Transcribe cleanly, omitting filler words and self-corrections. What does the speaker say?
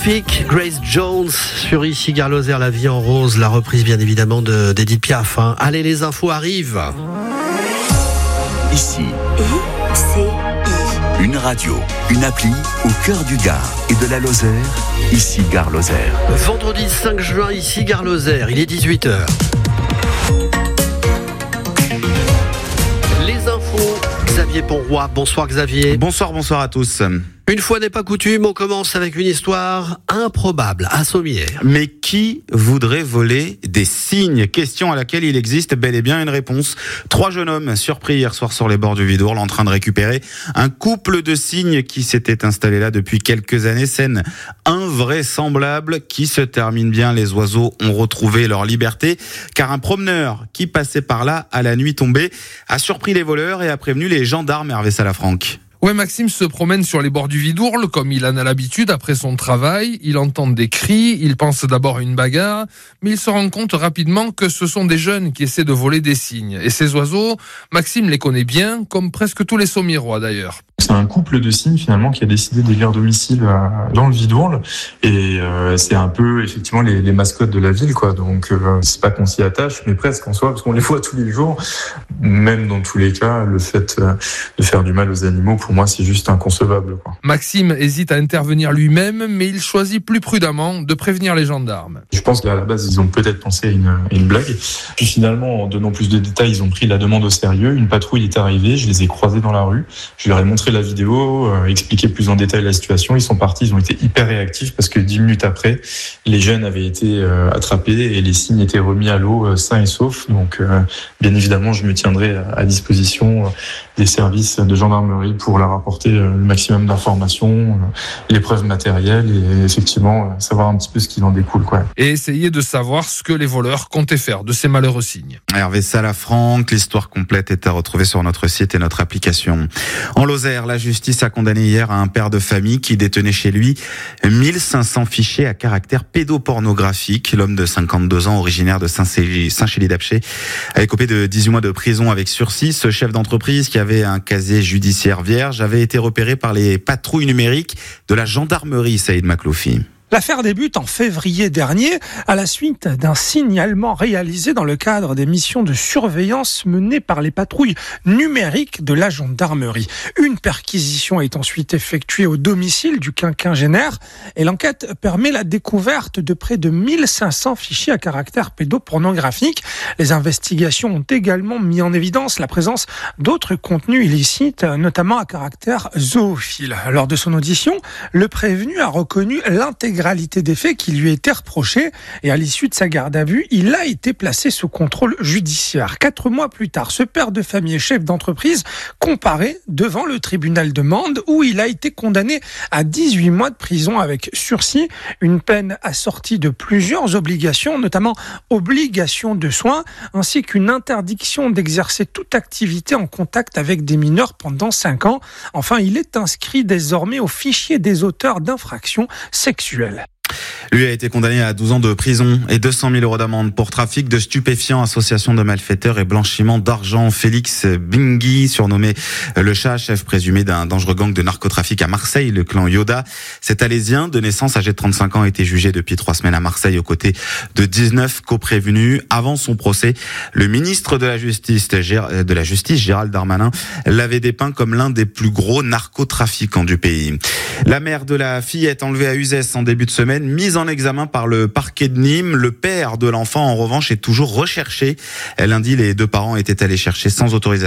Magnifique, Grace Jones sur Ici Gare Lozère, La vie en rose, la reprise bien évidemment d'Edith Piaf. Allez, les infos arrivent. Ici, une radio, une appli au cœur du Gard et de la Lozère. Ici Gare Lozère. Vendredi 5 juin, Ici Gare Lozère, il est 18h. Les infos, Xavier Ponroy. Bonsoir Xavier. Bonsoir à tous. Une fois n'est pas coutume, on commence avec une histoire improbable à Sommières. Mais qui voudrait voler des cygnes ? Question à laquelle il existe bel et bien une réponse. 3 jeunes hommes surpris hier soir sur les bords du Vidourle en train de récupérer un couple de cygnes qui s'était installé là depuis quelques années. Scène invraisemblable qui se termine bien. Les oiseaux ont retrouvé leur liberté car un promeneur qui passait par là à la nuit tombée a surpris les voleurs et a prévenu les gendarmes. Hervé Salafranc. Ouais, Maxime se promène sur les bords du Vidourle, comme il en a l'habitude après son travail. Il entend des cris, il pense d'abord à une bagarre, mais il se rend compte rapidement que ce sont des jeunes qui essaient de voler des cygnes. Et ces oiseaux, Maxime les connaît bien, comme presque tous les Sommiérois d'ailleurs. C'est un couple de cygnes finalement qui a décidé d'élire domicile dans le Vidourle et c'est un peu effectivement les mascottes de la ville quoi. Donc c'est pas qu'on s'y attache mais presque en soi parce qu'on les voit tous les jours. Même dans tous les cas, le fait de faire du mal aux animaux pour moi c'est juste inconcevable quoi. Maxime hésite à intervenir lui-même mais il choisit plus prudemment de prévenir les gendarmes. Je pense qu'à la base ils ont peut-être pensé à une blague. Puis finalement en donnant plus de détails ils ont pris la demande au sérieux. Une patrouille est arrivée, je les ai croisés dans la rue, je leur ai montré la vidéo, expliquer plus en détail la situation. Ils sont partis, ils ont été hyper réactifs parce que 10 minutes après, les jeunes avaient été attrapés et les cygnes étaient remis à l'eau sains et saufs. Donc, bien évidemment, je me tiendrai à disposition des services de gendarmerie pour leur apporter le maximum d'informations, les preuves matérielles et effectivement savoir un petit peu ce qu'il en découle, quoi. Et essayer de savoir ce que les voleurs comptaient faire de ces malheureux cygnes. Hervé Salafranc, l'histoire complète est à retrouver sur notre site et notre application. En Lozère, la justice a condamné hier un père de famille qui détenait chez lui 1500 fichiers à caractère pédopornographique. L'homme de 52 ans, originaire de Saint-Chély-d'Apcher, a écopé de 18 mois de prison avec sursis. Ce chef d'entreprise, qui avait un casier judiciaire vierge, avait été repéré par les patrouilles numériques de la gendarmerie. Saïd Makloufi. L'affaire débute en février dernier à la suite d'un signalement réalisé dans le cadre des missions de surveillance menées par les patrouilles numériques de la gendarmerie. Une perquisition est ensuite effectuée au domicile du quinquagénaire et l'enquête permet la découverte de près de 1500 fichiers à caractère pédopornographique. Les investigations ont également mis en évidence la présence d'autres contenus illicites, notamment à caractère zoophile. Lors de son audition, le prévenu a reconnu l'intégralité des faits qui lui étaient reprochés et à l'issue de sa garde à vue, il a été placé sous contrôle judiciaire. 4 mois plus tard, ce père de famille et chef d'entreprise comparaît devant le tribunal de Mende où il a été condamné à 18 mois de prison avec sursis, une peine assortie de plusieurs obligations, notamment obligation de soins, ainsi qu'une interdiction d'exercer toute activité en contact avec des mineurs pendant 5 ans. Enfin, il est inscrit désormais au fichier des auteurs d'infractions sexuelles. Lui a été condamné à 12 ans de prison et 200 000 € d'amende pour trafic de stupéfiants, association de malfaiteurs et blanchiment d'argent. Félix Bingui, surnommé le Chat, chef présumé d'un dangereux gang de narcotrafic à Marseille, le clan Yoda. Cet Alésien, de naissance âgé de 35 ans, a été jugé depuis 3 semaines à Marseille aux côtés de 19 coprévenus. Avant son procès, le ministre de la Justice, Gérald Darmanin, l'avait dépeint comme l'un des plus gros narcotrafiquants du pays. La mère de la fillette enlevée à Uzès en début de semaine, mise en examen par le parquet de Nîmes. Le père de l'enfant, en revanche, est toujours recherché. Lundi, les 2 parents étaient allés chercher sans autorisation